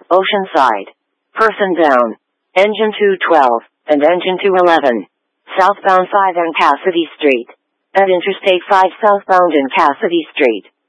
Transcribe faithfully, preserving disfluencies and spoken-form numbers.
Oceanside. Person down. Engine two twelve, and Engine two eleven. Southbound five on Cassidy Street. At Interstate five southbound in Cassidy Street.